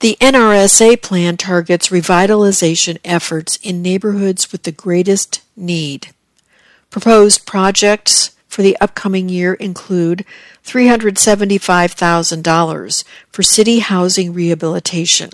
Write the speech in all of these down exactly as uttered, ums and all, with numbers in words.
The N R S A plan targets revitalization efforts in neighborhoods with the greatest need. Proposed projects for the upcoming year include three hundred seventy-five thousand dollars for city housing rehabilitation.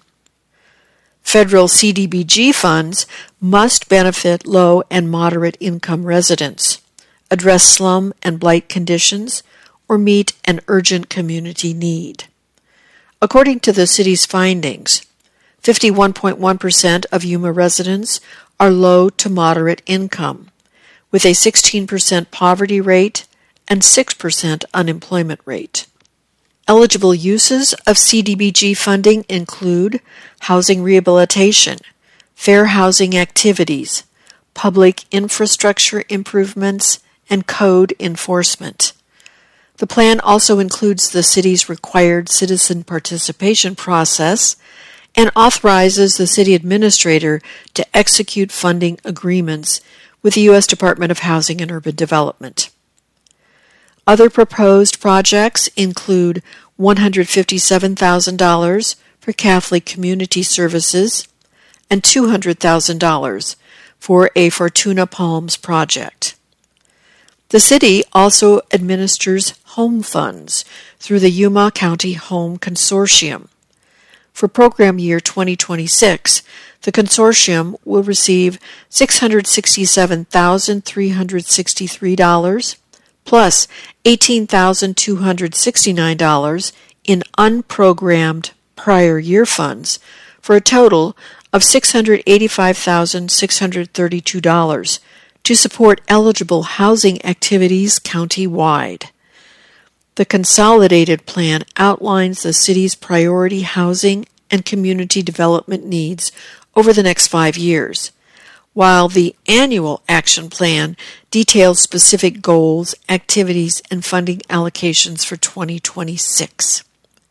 Federal C D B G funds must benefit low and moderate income residents, address slum and blight conditions, or meet an urgent community need. According to the city's findings, fifty-one point one percent of Yuma residents are low to moderate income, with a sixteen percent poverty rate and six percent unemployment rate. Eligible uses of C D B G funding include housing rehabilitation, fair housing activities, public infrastructure improvements, and code enforcement. The plan also includes the city's required citizen participation process and authorizes the city administrator to execute funding agreements with the U S Department of Housing and Urban Development. Other proposed projects include one hundred fifty-seven thousand dollars for Catholic Community Services and two hundred thousand dollars for a Fortuna Palms project. The city also administers home funds through the Yuma County Home Consortium. For program year twenty twenty-six, the consortium will receive six hundred sixty-seven thousand three hundred sixty-three dollars plus eighteen thousand two hundred sixty-nine dollars in unprogrammed prior year funds for a total of six hundred eighty-five thousand six hundred thirty-two dollars to support eligible housing activities county-wide. The consolidated plan outlines the city's priority housing and community development needs over the next five years, while the annual action plan details specific goals, activities, and funding allocations for twenty twenty-six.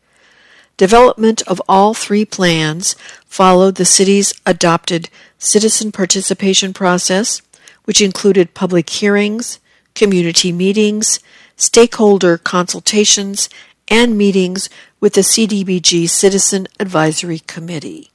Development of all three plans followed the city's adopted citizen participation process, which included public hearings, community meetings, stakeholder consultations, and meetings with the C D B G Citizen Advisory Committee.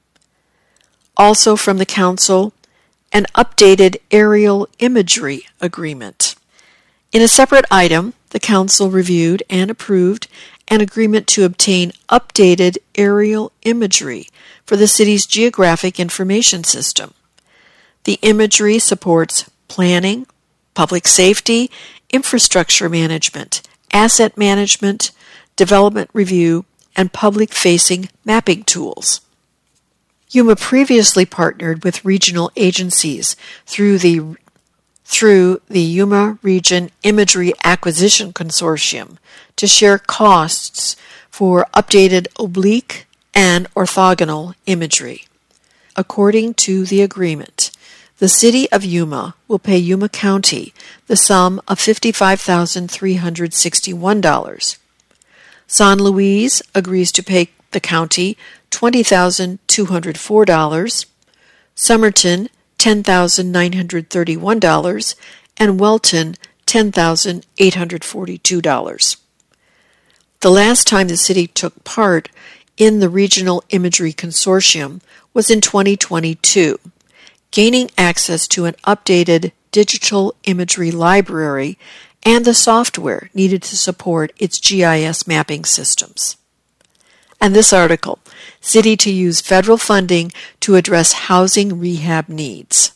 Also from the Council, an updated aerial imagery agreement. In a separate item, the Council reviewed and approved an agreement to obtain updated aerial imagery for the city's geographic information system. The imagery supports planning, public safety, infrastructure management, asset management, development review, and public-facing mapping tools. Yuma previously partnered with regional agencies through the through the Yuma Region Imagery Acquisition Consortium to share costs for updated oblique and orthogonal imagery. According to the agreement, the City of Yuma will pay Yuma County the sum of fifty-five thousand three hundred sixty-one dollars. San Luis agrees to pay the county twenty thousand two hundred four dollars, Somerton ten thousand nine hundred thirty-one dollars, and Welton ten thousand eight hundred forty-two dollars. The last time the city took part in the Regional Imagery Consortium was in twenty twenty-two, gaining access to an updated digital imagery library and the software needed to support its G I S mapping systems. And this article, City to use federal funding to address housing rehab needs.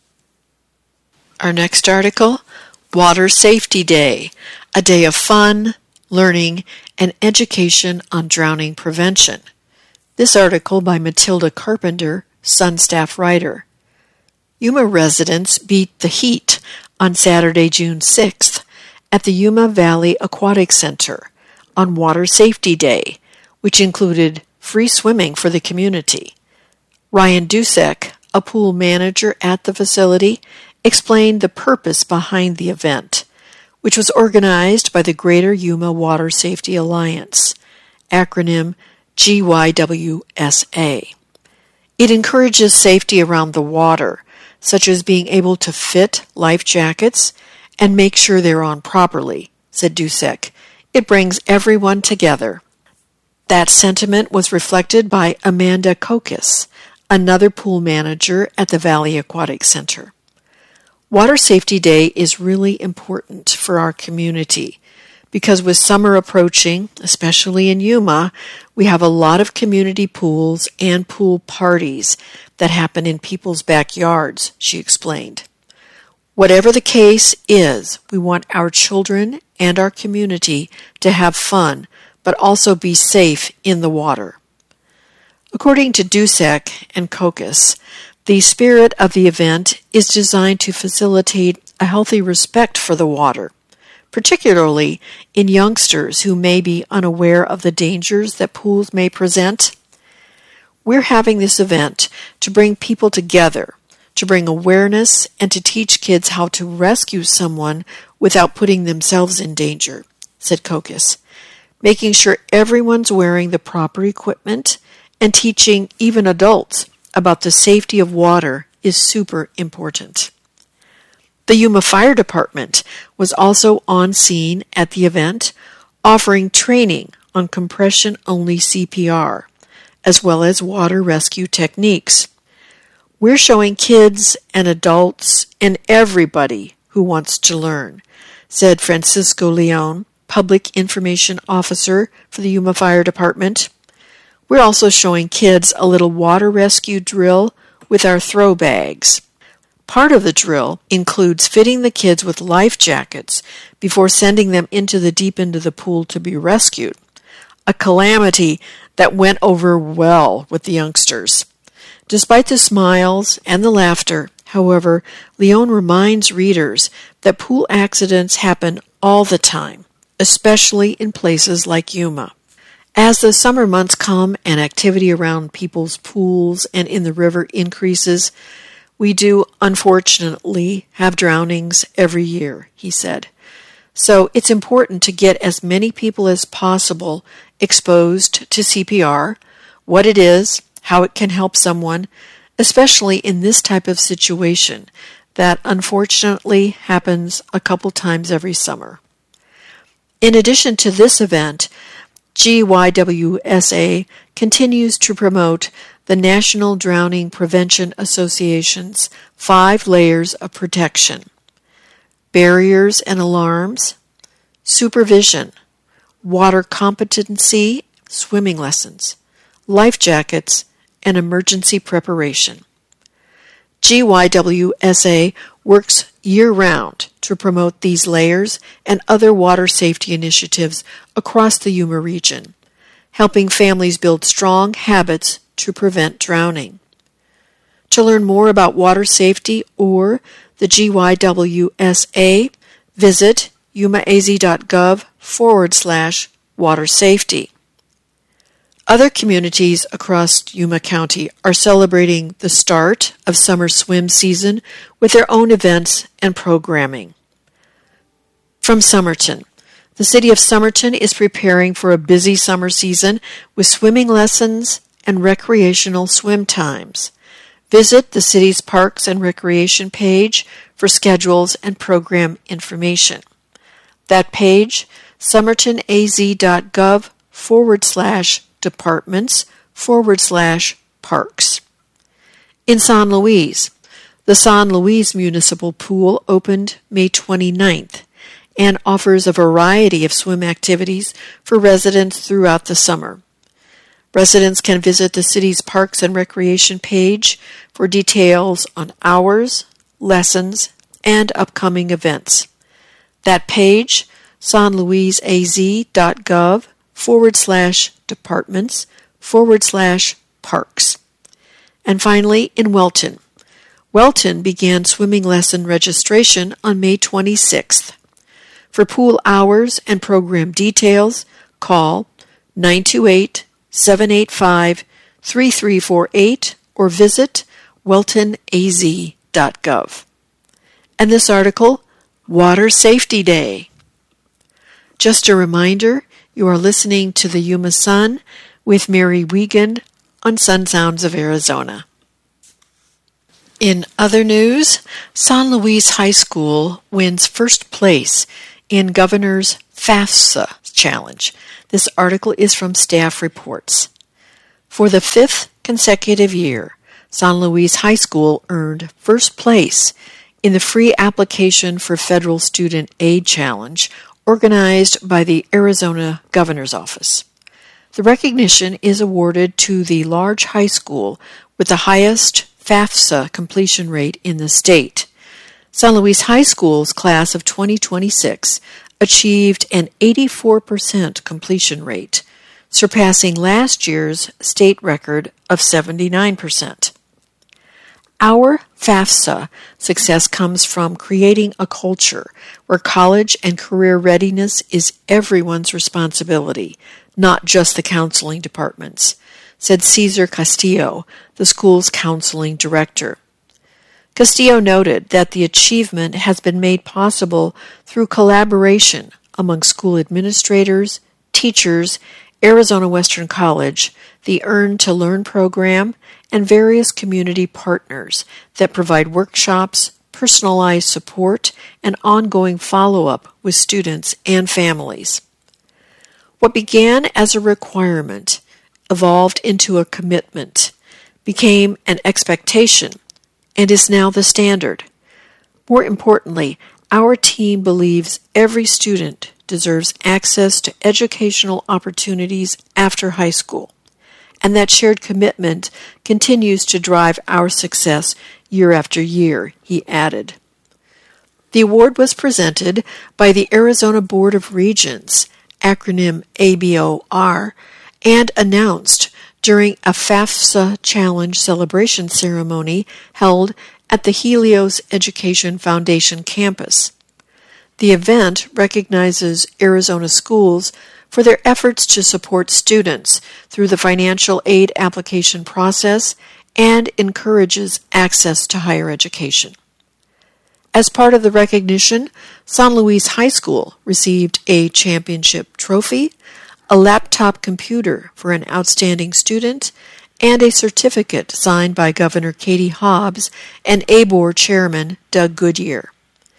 Our next article, Water Safety Day, a day of fun, learning, and education on drowning prevention. This article by Matilda Carpenter, Sun staff writer. Yuma residents beat the heat on Saturday, June sixth, at the Yuma Valley Aquatic Center on Water Safety Day, which included free swimming for the community. Ryan Dusek, a pool manager at the facility, explained the purpose behind the event, which was organized by the Greater Yuma Water Safety Alliance, acronym G Y W S A. It encourages safety around the water, such as being able to fit life jackets and make sure they're on properly, said Dusek. It brings everyone together. That sentiment was reflected by Amanda Kokis, another pool manager at the Valley Aquatic Center. Water Safety Day is really important for our community because with summer approaching, especially in Yuma, we have a lot of community pools and pool parties that happen in people's backyards, she explained. Whatever the case is, we want our children and our community to have fun, but also be safe in the water. According to Dusek and Kokis, the spirit of the event is designed to facilitate a healthy respect for the water, particularly in youngsters who may be unaware of the dangers that pools may present. We're having this event to bring people together, to bring awareness, and to teach kids how to rescue someone without putting themselves in danger, said Kokis, making sure everyone's wearing the proper equipment and teaching even adults about the safety of water is super important. The Yuma Fire Department was also on scene at the event, offering training on compression-only C P R, as well as water rescue techniques. We're showing kids and adults and everybody who wants to learn, said Francisco Leon, Public Information Officer for the Yuma Fire Department. We're also showing kids a little water rescue drill with our throw bags. Part of the drill includes fitting the kids with life jackets before sending them into the deep end of the pool to be rescued, a calamity that went over well with the youngsters. Despite the smiles and the laughter, however, Leon reminds readers that pool accidents happen all the time, especially in places like Yuma. As the summer months come and activity around people's pools and in the river increases, we do, unfortunately, have drownings every year, he said. So it's important to get as many people as possible exposed to C P R, what it is, how it can help someone, especially in this type of situation that unfortunately happens a couple times every summer. In addition to this event, G Y W S A continues to promote the National Drowning Prevention Association's five layers of protection: barriers and alarms, supervision, water competency, swimming lessons, life jackets, and emergency preparation. G Y W S A works year-round to promote these layers and other water safety initiatives across the Yuma region, helping families build strong habits to prevent drowning. To learn more about water safety or the G Y W S A, visit yumaaz.gov forward slash water safety. Other communities across Yuma County are celebrating the start of summer swim season with their own events and programming. From Somerton, the city of Somerton is preparing for a busy summer season with swimming lessons and recreational swim times. Visit the city's Parks and Recreation page for schedules and program information. That page, somertonaz.gov forward slash departments forward slash parks. In San Luis, the San Luis Municipal Pool opened May twenty-ninth and offers a variety of swim activities for residents throughout the summer. Residents can visit the city's Parks and Recreation page for details on hours, lessons, and upcoming events. That page, sanluisaz.gov forward slash departments forward slash parks. And finally, in Welton. Welton began swimming lesson registration on May twenty-sixth. For pool hours and program details, call nine two eight, seven eight five, three three four eight or visit welton a z dot gov. And this article, Water Safety Day. Just a reminder, you are listening to the Yuma Sun with Mary Wiegand on Sun Sounds of Arizona. In other news, San Luis High School wins first place in Governor's FAFSA Challenge. This article is from Staff Reports. For the fifth consecutive year, San Luis High School earned first place in the free application for Federal Student Aid Challenge organized by the Arizona Governor's Office. The recognition is awarded to the large high school with the highest FAFSA completion rate in the state. San Luis High School's class of twenty twenty-six achieved an eighty-four percent completion rate, surpassing last year's state record of seventy-nine percent. Our FAFSA success comes from creating a culture where college and career readiness is everyone's responsibility, not just the counseling department's, said Cesar Castillo, the school's counseling director. Castillo noted that the achievement has been made possible through collaboration among school administrators, teachers, Arizona Western College, the Earn to Learn program, and various community partners that provide workshops, personalized support, and ongoing follow-up with students and families. What began as a requirement evolved into a commitment, became an expectation, and is now the standard. More importantly, our team believes every student deserves access to educational opportunities after high school, and that shared commitment continues to drive our success year after year, he added. The award was presented by the Arizona Board of Regents, acronym A B O R, and announced during a FAFSA Challenge celebration ceremony held at the Helios Education Foundation campus. The event recognizes Arizona schools for their efforts to support students through the financial aid application process and encourages access to higher education. As part of the recognition, San Luis High School received a championship trophy, a laptop computer for an outstanding student, and a certificate signed by Governor Katie Hobbs and A B O R Chairman Doug Goodyear.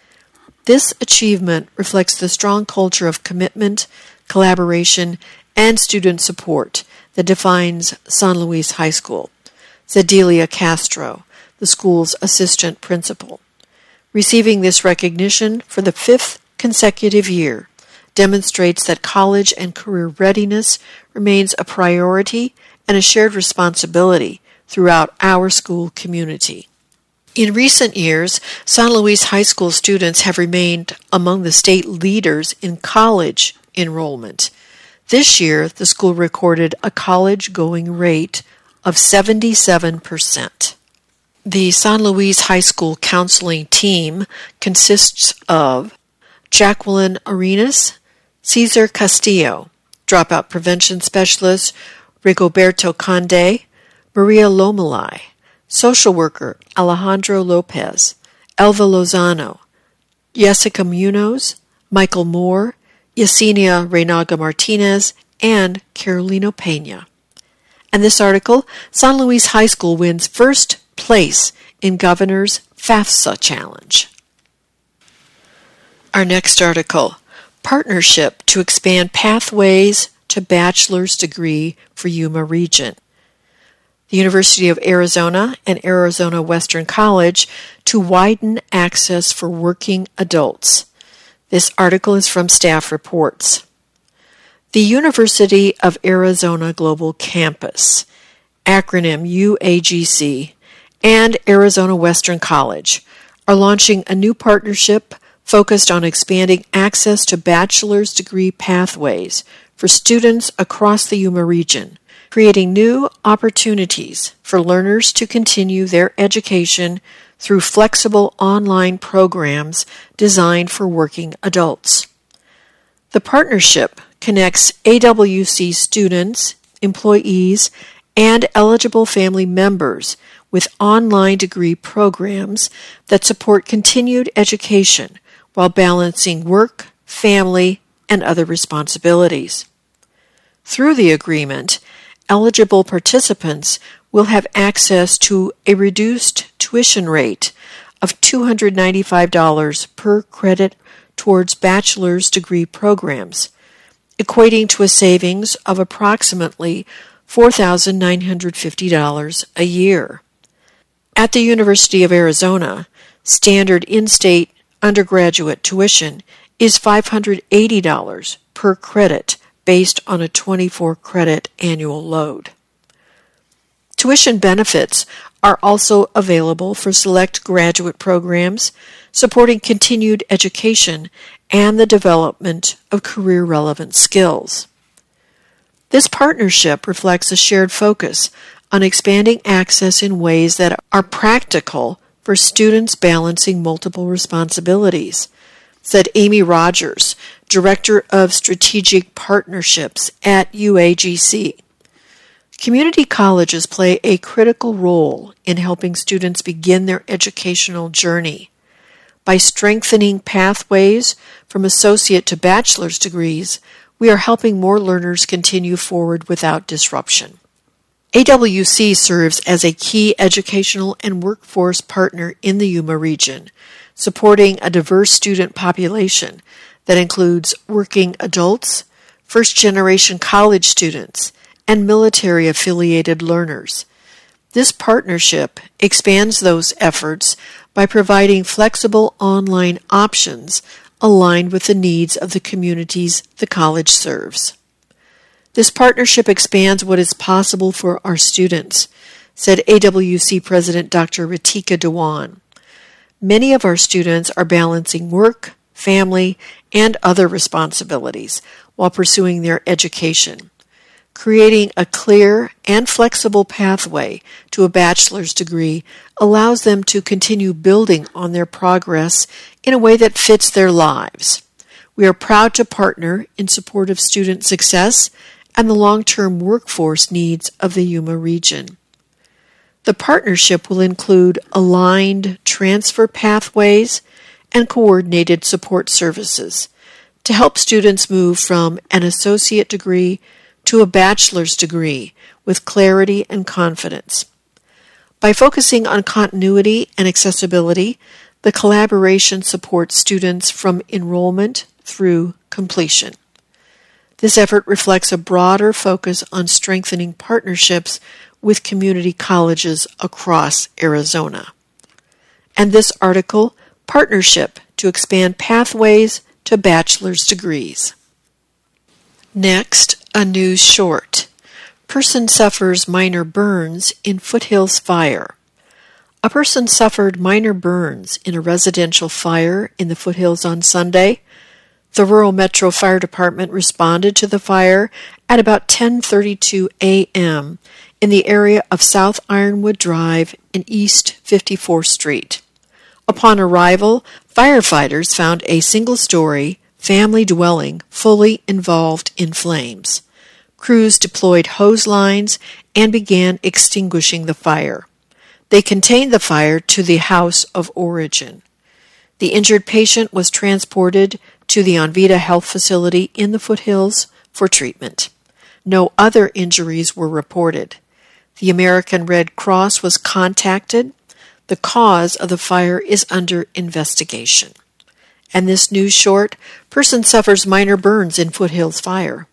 This achievement reflects the strong culture of commitment, collaboration, and student support that defines San Luis High School, said Delia Castro, the school's assistant principal. Receiving this recognition for the fifth consecutive year demonstrates that college and career readiness remains a priority and a shared responsibility throughout our school community. In recent years, San Luis High School students have remained among the state leaders in college enrollment. This year, the school recorded a college-going rate of seventy-seven percent. The San Luis High School counseling team consists of Jacqueline Arenas, Cesar Castillo, dropout prevention specialist Rigoberto Conde, Maria Lomelai, social worker Alejandro Lopez, Elva Lozano, Jessica Munoz, Michael Moore, Yesenia Reynaga Martinez, and Carolina Pena. And this article, San Luis High School wins first place in Governor's FAFSA Challenge. Our next article, Partnership to Expand Pathways to Bachelor's Degree for Yuma Region. The University of Arizona and Arizona Western College to widen access for working adults. This article is from Staff Reports. The University of Arizona Global Campus, acronym U A G C, and Arizona Western College are launching a new partnership focused on expanding access to bachelor's degree pathways for students across the Yuma region, creating new opportunities for learners to continue their education through flexible online programs designed for working adults. The partnership connects A W C students, employees, and eligible family members with online degree programs that support continued education while balancing work, family, and other responsibilities. Through the agreement, eligible participants will have access to a reduced tuition rate of two hundred ninety-five dollars per credit towards bachelor's degree programs, equating to a savings of approximately four thousand nine hundred fifty dollars a year. At the University of Arizona, standard in-state undergraduate tuition is five hundred eighty dollars per credit based on a twenty-four credit annual load. Tuition benefits are also available for select graduate programs supporting continued education and the development of career-relevant skills. This partnership reflects a shared focus on expanding access in ways that are practical for students balancing multiple responsibilities, said Amy Rogers, Director of Strategic Partnerships at U A G C. Community colleges play a critical role in helping students begin their educational journey. By strengthening pathways from associate to bachelor's degrees, we are helping more learners continue forward without disruption. A W C serves as a key educational and workforce partner in the Yuma region, supporting a diverse student population that includes working adults, first-generation college students, and military-affiliated learners. This partnership expands those efforts by providing flexible online options aligned with the needs of the communities the college serves. This partnership expands what is possible for our students, said A W C President Doctor Ritika Dewan. Many of our students are balancing work, family, and other responsibilities while pursuing their education. Creating a clear and flexible pathway to a bachelor's degree allows them to continue building on their progress in a way that fits their lives. We are proud to partner in support of student success and the long-term workforce needs of the Yuma region. The partnership will include aligned transfer pathways and coordinated support services to help students move from an associate degree to a bachelor's degree with clarity and confidence. By focusing on continuity and accessibility, the collaboration supports students from enrollment through completion. This effort reflects a broader focus on strengthening partnerships with community colleges across Arizona. And this article, Partnership to Expand Pathways to Bachelor's Degrees. Next, a news short. Person suffers minor burns in Foothills fire. A person suffered minor burns in a residential fire in the Foothills on Sunday. The Rural Metro Fire Department responded to the fire at about ten thirty-two a.m. in the area of South Ironwood Drive and East fifty-fourth Street. Upon arrival, firefighters found a single-story family dwelling fully involved in flames. Crews deployed hose lines and began extinguishing the fire. They contained the fire to the house of origin. The injured patient was transported to the Onvita Health Facility in the Foothills for treatment. No other injuries were reported. The American Red Cross was contacted. The cause of the fire is under investigation. And this news short, person suffers minor burns in Foothills fire.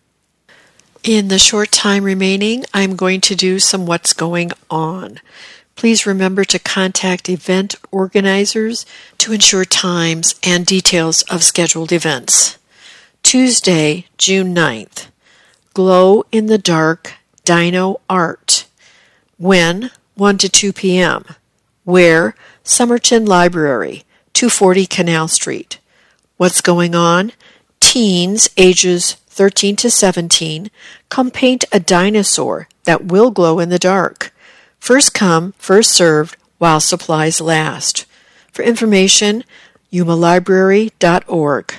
In the short time remaining, I'm going to do some what's going on. Please remember to contact event organizers to ensure times and details of scheduled events. Tuesday, June ninth, Glow in the Dark Dino Art. When? one to two p.m. Where? Somerton Library, two forty Canal Street. What's going on? Teens ages thirteen to seventeen come paint a dinosaur that will glow in the dark. First come, first served, while supplies last. For information, yuma library dot org.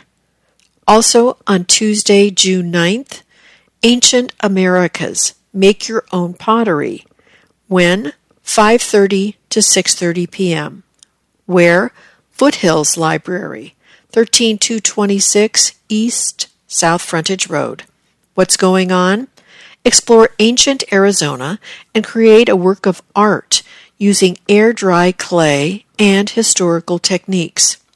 Also on Tuesday, June ninth, Ancient Americas, Make Your Own Pottery. When? five thirty to six thirty p.m. Where? Foothills Library, thirteen two twenty-six East South Frontage Road. What's going on? Explore ancient Arizona and create a work of art using air-dry clay and historical techniques.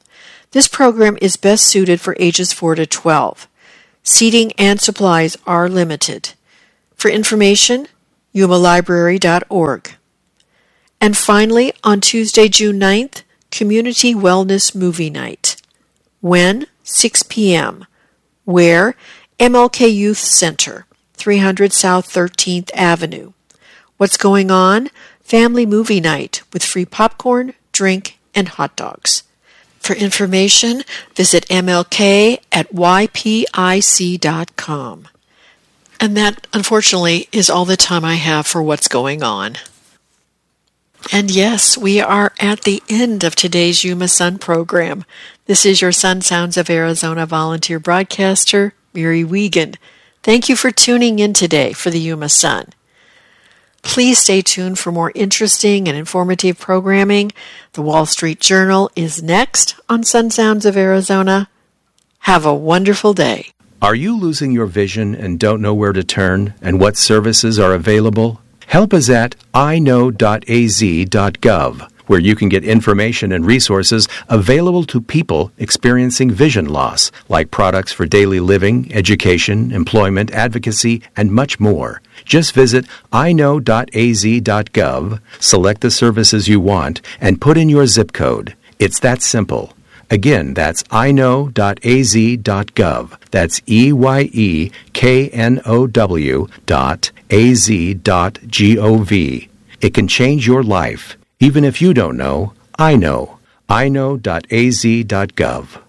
This program is best suited for ages four to twelve. Seating and supplies are limited. For information, yuma library dot org. And finally, on Tuesday, June ninth, Community Wellness Movie Night. When? six p.m. Where? M L K Youth Center, three hundred South thirteenth Avenue. What's going on? Family movie night with free popcorn, drink, and hot dogs. For information, visit M L K at Y P I C dot com. And that, unfortunately, is all the time I have for What's Going On. And yes, we are at the end of today's Yuma Sun program. This is your Sun Sounds of Arizona volunteer broadcaster, Miri Wiegand. Thank you for tuning in today for the Yuma Sun. Please stay tuned for more interesting and informative programming. The Wall Street Journal is next on Sun Sounds of Arizona. Have a wonderful day. Are you losing your vision and don't know where to turn and what services are available? Help is at I know dot A Z dot gov, where you can get information and resources available to people experiencing vision loss, like products for daily living, education, employment, advocacy, and much more. Just visit I know dot A Z dot gov, select the services you want, and put in your zip code. It's that simple. Again, that's I know dot A Z dot gov. That's E Y E K N O W dot A Z dot G O V. It can change your life. Even if you don't know, I know. I know dot A Z dot gov.